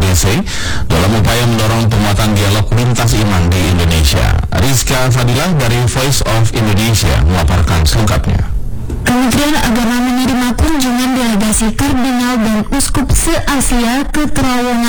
PBC dalam upaya mendorong penguatan dialog lintas iman di Indonesia. Rizka Fadilah dari Voice of Indonesia melaporkan selengkapnya. Kementerian Agama menerima kunjungan delegasi kardinal dan uskup se-Asia ke terowongan